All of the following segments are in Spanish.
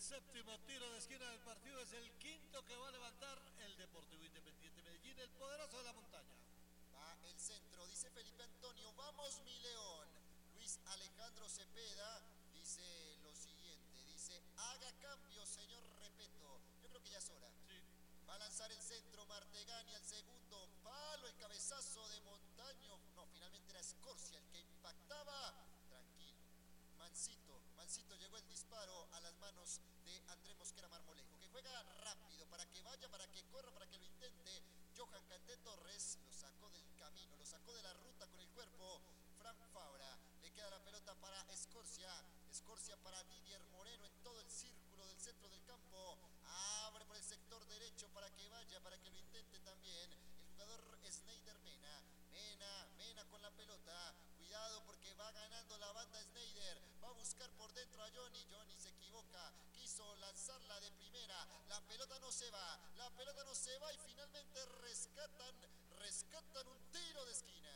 séptimo tiro de esquina del partido, es el quinto que va a levantar el Deportivo Independiente Medellín, el poderoso de la montaña. Va el centro, dice Felipe Antonio, vamos mi León. Luis Alejandro Cepeda dice lo siguiente, dice, haga cambio señor Repeto. Yo creo que ya es hora. Sí. Va a lanzar el centro Martegani al segundo palo, el cabezazo de Montaño. No, finalmente era Escorcia el que impactaba. Tranquilo. Mancito llegó el disparo a las manos de Andrés Mosquera Marmolejo, que juega rápido para que vaya, para que corra, para que lo intente. Johan Candé Torres lo sacó del camino, lo sacó de la ruta con el cuerpo. Frank Fabra, le queda la pelota para Escorcia para Didier Moreno en todo el círculo del centro del campo. Abre por el sector derecho para que vaya, para que lo intente también el jugador Snyder Mena con la pelota. Cuidado porque va ganando la banda Snyder. Va a buscar por dentro a Johnny se equivoca. Quiso lanzarla de primera. La pelota no se va y finalmente rescatan un tiro de esquina.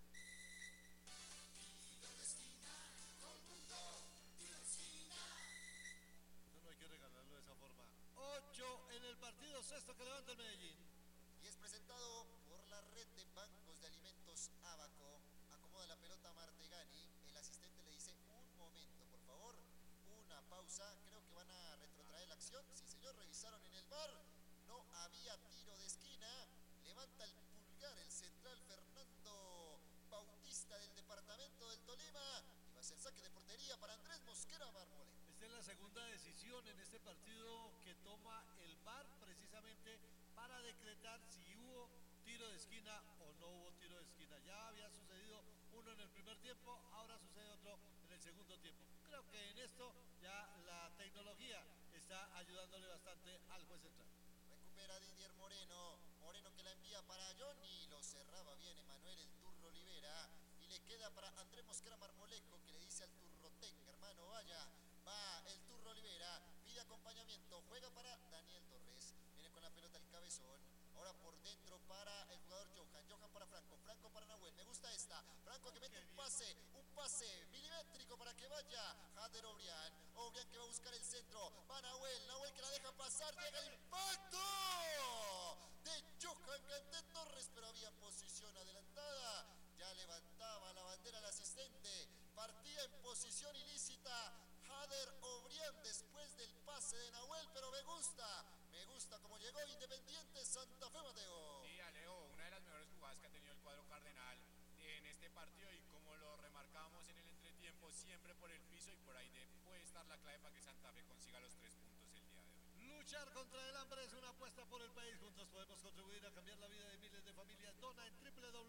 No hay que regalarlo de esa forma. 8 en el partido, sexto que levanta el Medellín. Y es presentado por la red de bancos de alimentos Abaco. Acomoda la pelota a Martegani. El asistente le dice, un momento, por favor. Una pausa. Creo que van a retrotraer la acción. Sí, señor, revisaron en el VAR. No había tiro de esquina. Levanta el pulgar el central Fernando Bautista del departamento del Tolima. Y va a ser saque de portería para Andrés Mosquera Marmolejo. Esta es la segunda decisión en este partido que toma el VAR precisamente para decretar si hubo tiro de esquina o no hubo tiro de esquina. Ya había sucedido uno en el primer tiempo, ahora sucede otro en el segundo tiempo. Creo que en esto ya la tecnología está ayudándole bastante al juez central. Recupera Didier Moreno que la envía para Johnny, lo cerraba bien Emanuel el Turro Olivera y le queda para Andrés Mosquera Marmolejo que le dice al Turrotén, hermano vaya, va el Turro Olivera, pide acompañamiento, juega para Daniel Torres, viene con la pelota el cabezón, ahora por dentro para el jugador Johan para Franco para Nahuel, me gusta esta, Franco que mete un pase milimétrico para que vaya Jader Obrián que va a buscar el centro, va Nahuel que la deja pasar, llega el impacto de Johan Candé Torres, pero había posición adelantada, ya levantaba la bandera el asistente, partía en posición ilícita Jader Obrián después del pase de Nahuel, pero me gusta como llegó Independiente Santa Fe, Mateo. Sí, Alejo, una de las mejores jugadas que ha tenido el cuadro cardenal en este partido y como lo remarcábamos en el entretiempo, siempre por el piso y por ahí puede estar la clave para que Santa Fe consiga los 3 puntos el día de hoy. Luchar contra el hambre es una apuesta por el país. Juntos podemos contribuir a cambiar la vida de miles de familias. Dona en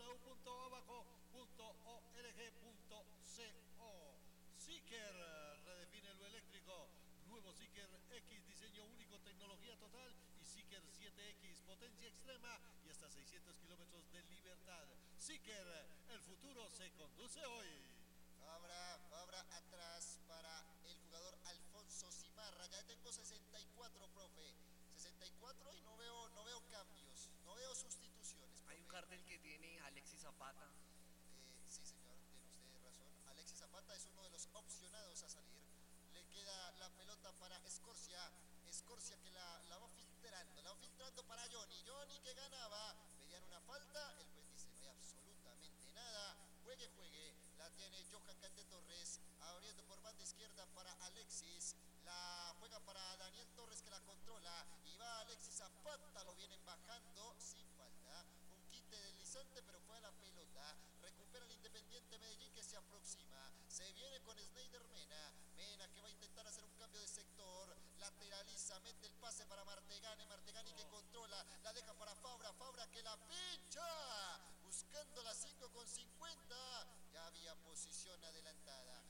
www.abaco.org.co. Seeker redefine lo eléctrico. Nuevo Seeker X, diseño único, tecnología total y Seeker 7X, potencia extrema y hasta 600 kilómetros de libertad. Seeker, el futuro se conduce hoy. Fabra atrás para el jugador Alfonso Cimarra. Ya tengo 64, profe. 64 y no veo cambios, no veo sustituciones, profe. Hay un cartel que tiene Alexis Zapata. Sí, señor, tiene usted razón. Alexis Zapata es uno de los opcionados a salir. Le queda la pelota para Escorcia que la va filtrando para Johnny que ganaba, pedían una falta, el juez dice no hay absolutamente nada, juegue, la tiene Johan Candé Torres, abriendo por banda izquierda para Alexis, la juega para Daniel Torres que la controla, y va Alexis Zapata, lo vienen bajando, sin falta, un quite deslizante pero fue a la pelota, recupera el Independiente Medellín que se aproxima, se viene con Snyder Mena que va a intentar hacer un cambio de sector, lateraliza, mete el pase para Martegani que controla, la deja para Fabra que la pincha, buscando la 5 con 50, ya había posición adelantada,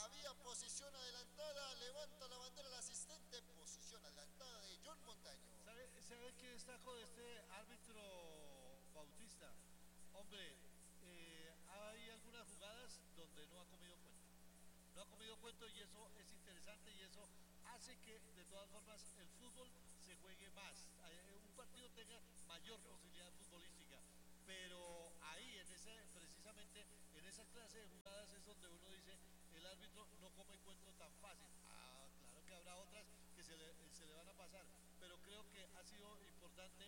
levanta la bandera el asistente, posición adelantada de John Montaño. ¿Sabe qué destaco de este árbitro Bautista? Hombre, hay algunas jugadas donde no ha comido cuento y eso es interesante y eso hace que de todas formas el fútbol se juegue más, un partido tenga mayor posibilidad futbolística, pero ahí precisamente en esa clase de jugadas es donde uno dice el árbitro no come cuento tan fácil. Claro que habrá otras que se le cambio importante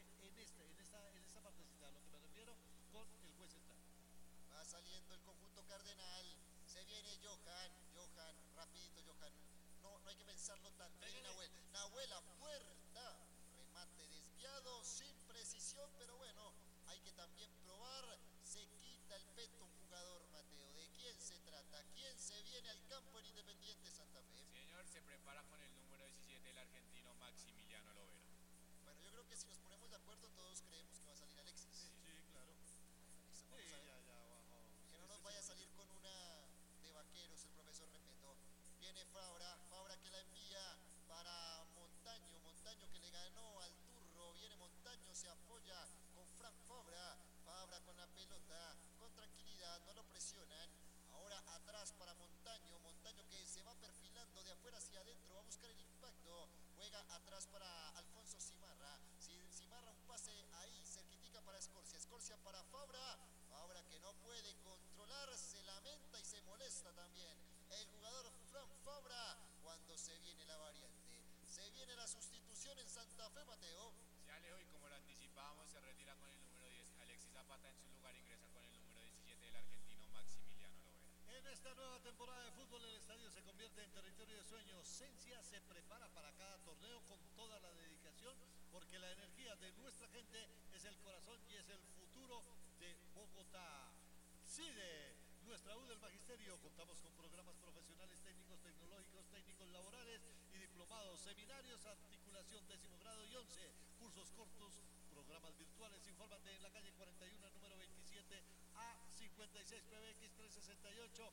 en esta partecita, a lo que me refiero con el juez central. Va saliendo el conjunto cardenal. Se viene Johan, rapidito Johan. No hay que pensarlo tanto. Viene Nahuel. Nahuel a puerta. Remate desviado, sin precisión, pero bueno, hay que también probar. Se quita el peto un jugador, Mateo. ¿De quién se trata? ¿Quién se viene al campo en Independiente Santa Fe? Señor, se prepara con el número 17 el argentino Maximiliano Lovera. Bueno, yo creo que si nos ponemos de acuerdo, todos creemos que va a salir Alexis. Sí, claro. Listo, Sí, vamos a ver. ya abajo. Que no nos vaya a salir con una de vaqueros el profesor Repeto. Viene Fabra que la envía para Montaño que le ganó al Turro. Viene Montaño, se apoya con Frank Fabra con la pelota, con tranquilidad, no lo presionan. Ahora atrás para Montaño que se va perfilando de afuera hacia adentro, va a buscar el impacto. Juega atrás para Alfonso Cimarra. Cimarra un pase ahí, cerquitica para Escorcia para Fabra que no puede controlar, se lamenta y se molesta también el jugador Frank Fabra cuando se viene la variante. Se viene la sustitución en Santa Fe, Mateo. Se alejó y como lo anticipábamos, se retira con el número 10 Alexis Zapata. En su lugar ingresa con el número 17 el argentino Maximiliano Lovera. En esta nueva temporada de fútbol, el estadio se convierte en territorio de sueños. Sencia se prepara para cada torneo con toda la dedicación, porque la energía de nuestra gente es el corazón y es el futuro de Bogotá. CIDE, nuestra U del Magisterio. Contamos con programas profesionales, técnicos, tecnológicos, técnicos laborales y diplomados, seminarios, articulación 10º grado y 11, cursos cortos, programas virtuales. Infórmate en la calle 41, número 27 a 56 PBX 368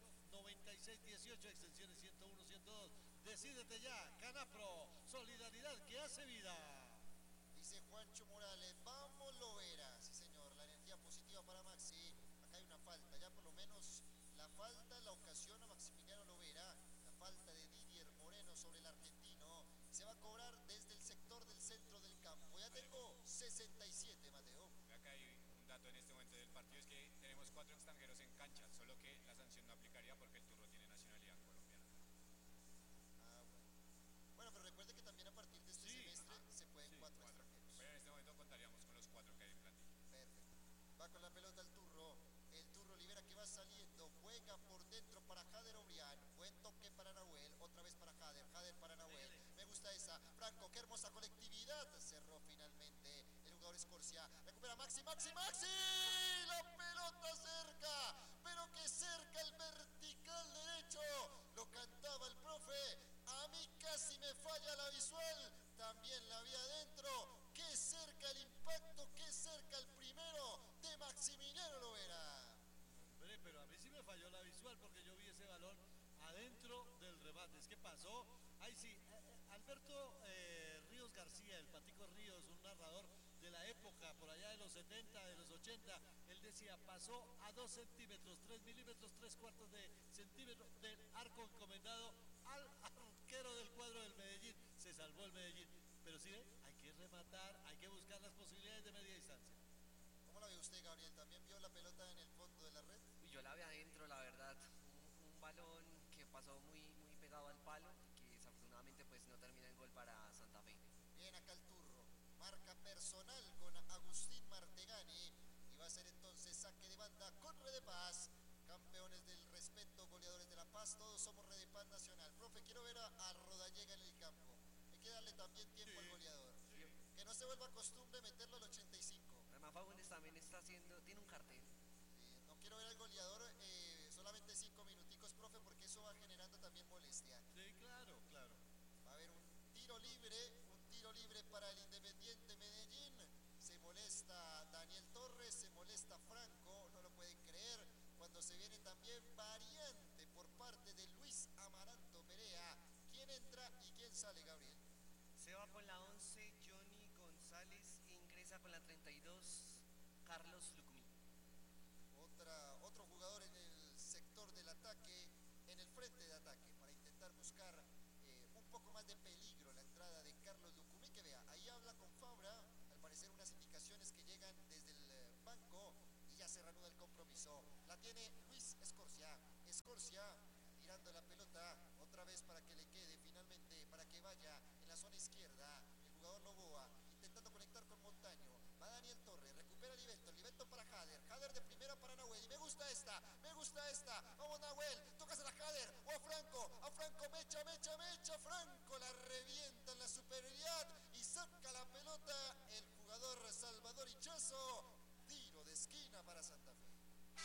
9618, extensiones 101, 102. Decídete ya, Canapro, solidaridad que hace vida. Dice Juancho Morales, vamos Lovera. Sí señor, la energía positiva para Maxi. Acá hay una falta, ya por lo menos la falta la ocasiona Maximiliano Lovera. La falta de Didier Moreno sobre el argentino. Se va a cobrar desde el sector del centro del campo. Ya tengo 67, Mateo. Acá hay un dato en este momento del partido, es que tenemos 4 extranjeros en cancha, solo que la sanción no aplicaría porque el Turro tiene nacionalidad colombiana. Ah, bueno, pero recuerde que también a partir de este semestre se pueden 4 extranjeros. Pero en este momento contaríamos con los 4 que hay en plantilla. Perfecto. Va con la pelota el Turro libera que va saliendo, juega por dentro para Jader Obrián, buen toque para Nahuel, otra vez para Jader para Nahuel, me gusta esa, Franco, qué hermosa colectividad, cerró finalmente el jugador Escorcia, recupera Maxi, la pelota cerca, pero que cerca el vertical derecho, lo cantaba el profe, a mí casi me falla la visual, también la vi adentro, qué cerca el impacto, qué cerca el primero de Maximiliano Lovera. Hombre, pero a mí sí me falló la visual porque yo vi ese balón adentro del remate. Es que pasó, ahí sí, Alberto Ríos García, el Patico Ríos, un narrador de la época, por allá de los 70, de los 80, él decía, pasó a 2 centímetros, 3 milímetros, 3/4 de centímetro del arco encomendado al arquero del cuadro del Medellín. Se salvó el Medellín. Pero sí, hay que rematar, hay que buscar las posibilidades de media distancia. ¿Cómo la ve usted, Gabriel? ¿También vio la pelota en el fondo de la red? Y yo la vi adentro, la verdad. Un balón que pasó muy pegado al palo y que desafortunadamente pues no termina en gol para Santa Fe. Bien acá el Turro. Marca personal con Agustín Martegani. Y va a ser entonces saque de banda con Red de Paz. Campeones del respeto, goleadores de La Paz. Todos somos Red de Paz Nacional. Profe, quiero ver a Rodallega en el campo. Hay que darle también tiempo al goleador. Sí. Que no se vuelva costumbre meterlo al 85. Además Fagundes también tiene un cartel. No quiero ver al goleador solamente 5 minuticos, profe, porque eso va generando también molestia. Sí, claro. Va a haber un tiro libre para el Independiente Medellín. Se molesta Daniel Torres, se molesta Franco, no lo pueden creer. Cuando se viene también variante por parte de Luis Amaranto Perea. ¿Quién entra y quién sale, Gabriel? Se va con la 11 Johnny González e ingresa con la 32 Carlos Lucumí. Otro jugador en el sector del ataque, en el frente de ataque, para intentar buscar un poco más de peligro la entrada de Carlos Lucumí, que vea, ahí habla con Fabra, al parecer unas indicaciones que llegan desde el banco y ya se reanuda el compromiso. La tiene Luis Escorcia tirando la pelota otra vez para que le quede finalmente, para que vaya en la zona izquierda, el jugador Novoa, intentando conectar Daniel Torres, recupera Livelton para Jader de primera para Nahuel, y me gusta esta, vamos Nahuel, tócasela a Jader, o a Franco, mecha, Franco la revienta en la superioridad, y saca la pelota el jugador Salvador Hichazo, tiro de esquina para Santa Fe.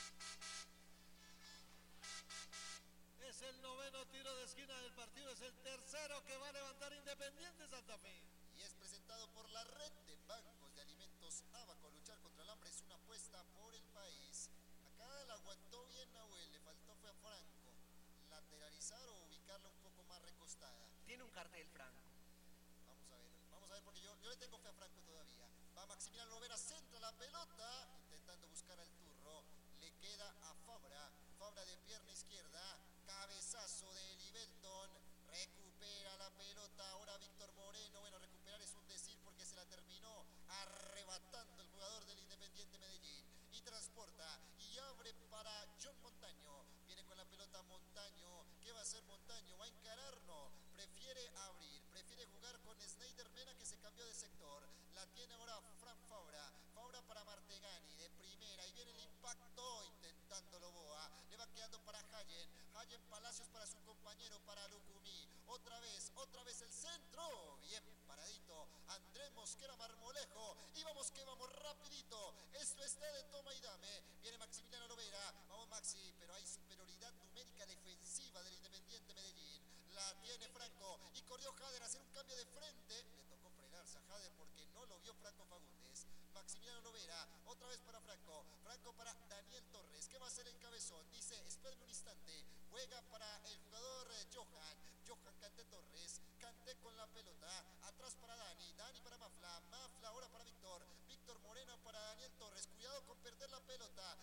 Es el noveno tiro de esquina del partido, es el tercero que va a levantar Independiente Santa Fe. Y es presentado por la red de bancos de alimentos Abaco. Luchar contra el hambre es una apuesta por el país. Acá la aguantó bien Nahuel, le faltó fue a Franco lateralizar o ubicarla un poco más recostada. Tiene un cartel Franco. Vamos a ver porque yo le tengo fe a Franco todavía. Va Maximiliano Lovera, centra la pelota, intentando buscar al turro, le queda a Fabra de pierna izquierda, cabezazo de Livelton, recupera la pelota, ahora Víctor Moreno, bueno, recuperar es un decir porque se la terminó arrebatando el jugador del Independiente Medellín, y transporta, y abre para John Montaño, viene con la pelota Montaño, ¿qué va a hacer Montaño? ¿Va a encarar? No, prefiere abrir, prefiere jugar con Snyder Mena que se cambió de sector, la tiene ahora Fran Fabra para Martegani, de primera, y viene el impacto, intentándolo Boa, le va quedando para Hayen Palacios para su compañero, para Lucumí, otra vez el centro, bien paradito, Andrés Mosquera Marmolejo, y vamos que vamos rapidito, esto está de toma y dame, viene Maximiliano Lovera, vamos Maxi, pero hay superioridad numérica defensiva del Independiente Medellín, la tiene Franco, y corrió Jader a hacer un cambio de frente, le tocó frenarse a Jader porque no lo vio Franco Fagundes, Maximiliano Lovera, otra vez para Franco para Daniel Torres, ¿qué va a hacer el cabezón? Dice, espérame un instante, juega para el jugador Johan Canté Torres, Canté con la pelota, atrás para Dani para Mafla ahora para Víctor Moreno para Daniel Torres, cuidado con perder la pelota,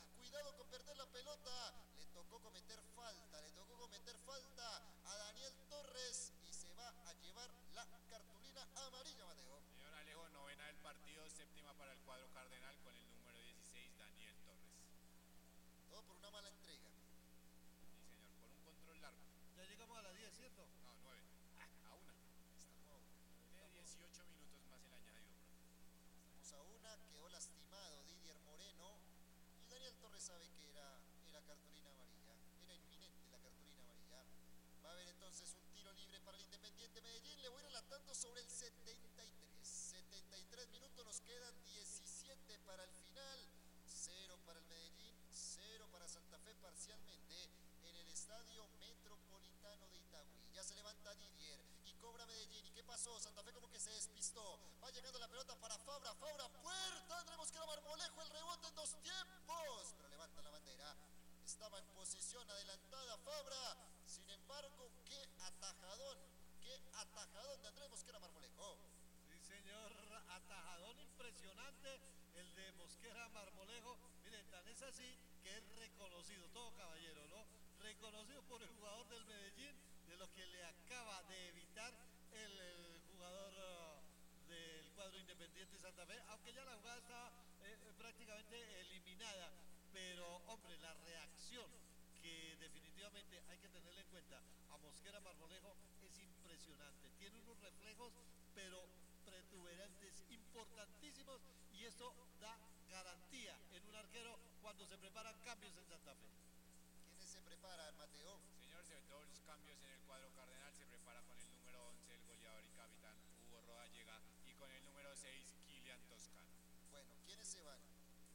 le tocó cometer falta a Daniel Torres, y se va a llevar la cartulina amarilla, Mateo. Señor Alejo, novena del partido, séptima para el cuadro cardenal con el número 16, Daniel Torres. Todo por una mala entrega. Sí, señor, por un control largo. Ya llegamos a las 10, ¿cierto? No, 9. A una. Estamos a una. Tiene 18 minutos más el añadido, profe. Estamos a una, quedó lastimado Didier Moreno, y Daniel Torres sabe que era cartulina amarilla, era inminente la cartulina amarilla. Va a haber entonces un tiro libre para el Independiente Medellín, le voy relatando sobre el 73 minutos, nos quedan 17 para el final, 0 para el Medellín, 0 para Santa Fe parcialmente en el Estadio Metropolitano de Itagüí. Ya se levanta Didier y cobra Medellín. ¿Y qué pasó? Santa Fe como que se despistó. Va llegando la pelota para Fabra, puerta, Andrés Mosquera Marmolejo, el rebote en 2 tiempos, pero levanta la bandera. Estaba en posición adelantada Fabra, sin embargo, qué atajadón de Andrés Mosquera Marmolejo. Sí, señor, atajadón impresionante el de Mosquera Marmolejo. Miren, tan es así que es reconocido, todo caballero, ¿no? Reconocido por el jugador del Medellín, de lo que le acaba de evitar el jugador del cuadro Independiente Santa Fe, aunque ya la jugada estaba prácticamente eliminada. Pero, hombre, la reacción que definitivamente hay que tenerle en cuenta a Mosquera Marmolejo es impresionante. Tiene unos reflejos, pero protuberantes, importantísimos, y esto da garantía en un arquero cuando se preparan cambios en Santa Fe. ¿Quiénes se preparan, Mateo? Señor, dos cambios en el cuadro cardenal. Se prepara con el número 11, el goleador y capitán Hugo Rodallega, y con el número 6, Kilian Toscano. Bueno, ¿quiénes se van?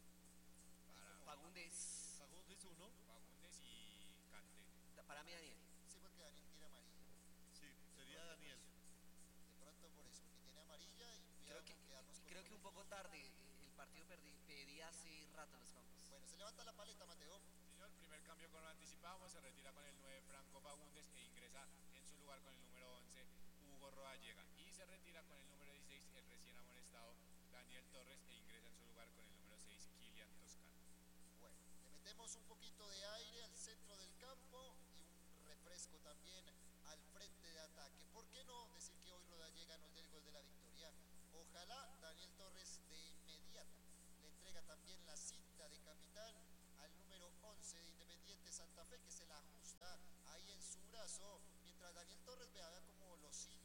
Fagundes. Fagundes 1. Fagundes y Canté. Para mí Daniel. Sí, porque Daniel tiene amarilla. Sí, sería Daniel. De pronto por eso, porque tiene amarilla y cuidado con quedarnos con Creo que un poco tarde. El partido pedía hace rato los campos. Bueno, se levanta la paleta, Mateo. Señor, primer cambio como lo anticipábamos, se retira con el 9 Franco Fagundes e ingresa en su lugar con el número 11 Hugo Rodallega, y se retira con el número 16 el recién amonestado Daniel Torres e ingresa en su lugar con el número 6 Kilian Toscano. Bueno, le metemos un poquito de aire al centro del campo y un refresco también al frente de ataque. ¿Por qué no decir que hoy Rodallega nos dé el gol de la victoria? Ojalá Daniel Torres de inmediato le entrega también la cinta de capitán al número 11 de Independiente Santa Fe, que se la ajusta ahí en su brazo, mientras Daniel Torres vea cómo lo silba